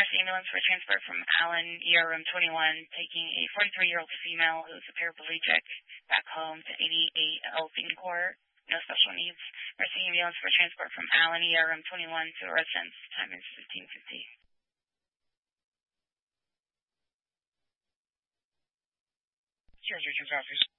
emergency ambulance for transport from Allen, ER room 21, taking a 43-year-old female who is a paraplegic back home to 88 Elfing Court. No special needs. Emergency ambulance for transport from Allen, ER room 21 to a residence. Time is 15:50. Here's Richard's office.